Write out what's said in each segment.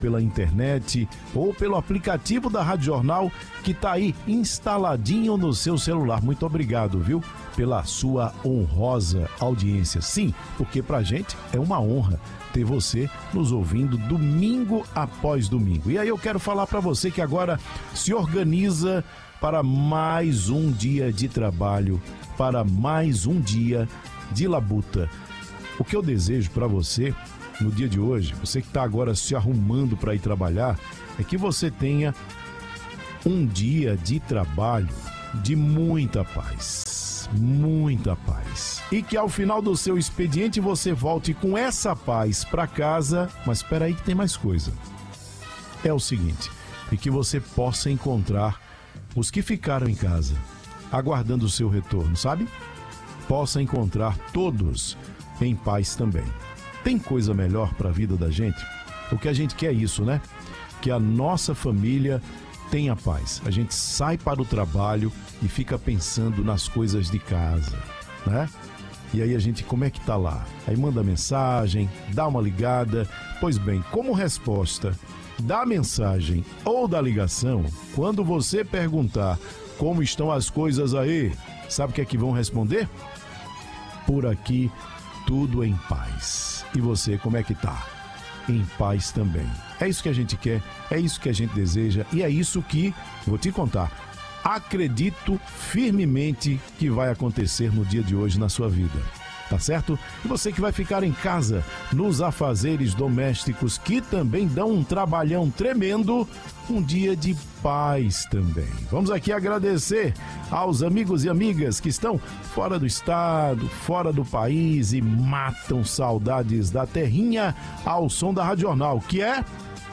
pela internet ou pelo aplicativo da Rádio Jornal que está aí instaladinho no seu celular. Muito obrigado, viu? Pela sua honrosa audiência. Sim, porque pra gente é uma honra ter você nos ouvindo domingo após domingo. E aí eu quero falar para você que agora se organiza para mais um dia de trabalho, para mais um dia de labuta. O que eu desejo para você no dia de hoje, você que está agora se arrumando para ir trabalhar, é que você tenha um dia de trabalho de muita paz, muita paz. E que ao final do seu expediente você volte com essa paz para casa, mas espera aí que tem mais coisa. É o seguinte, e que você possa encontrar os que ficaram em casa, aguardando o seu retorno, sabe? Possa encontrar todos em paz também. Tem coisa melhor para a vida da gente? O que a gente quer é isso, né? Que a nossa família tenha paz. A gente sai para o trabalho e fica pensando nas coisas de casa, né? E aí a gente, como é que tá lá? Aí manda mensagem, dá uma ligada. Pois bem, como resposta da mensagem ou da ligação, quando você perguntar como estão as coisas aí, sabe o que é que vão responder? Por aqui tudo em paz. E você, como é que tá? Em paz também. É isso que a gente quer, é isso que a gente deseja e é isso que, vou te contar, acredito firmemente que vai acontecer no dia de hoje na sua vida. Tá certo? E você que vai ficar em casa, nos afazeres domésticos, que também dão um trabalhão tremendo, um dia de paz também. Vamos aqui agradecer aos amigos e amigas que estão fora do estado, fora do país e matam saudades da terrinha ao som da Rádio Jornal, que é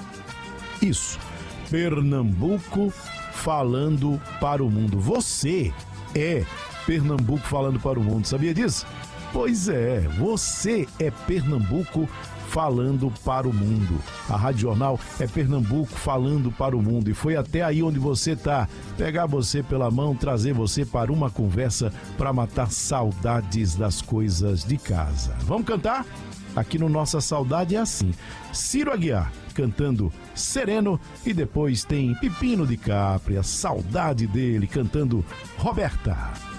isso, Pernambuco falando para o mundo. Você é Pernambuco falando para o mundo, sabia disso? Pois é, você é Pernambuco falando para o mundo. A Rádio Jornal é Pernambuco falando para o mundo. E foi até aí onde você está. Pegar você pela mão, trazer você para uma conversa para matar saudades das coisas de casa. Vamos cantar? Aqui no Nossa Saudade é assim. Ciro Aguiar cantando Sereno e depois tem Pepino de Capri, a saudade dele cantando Roberta.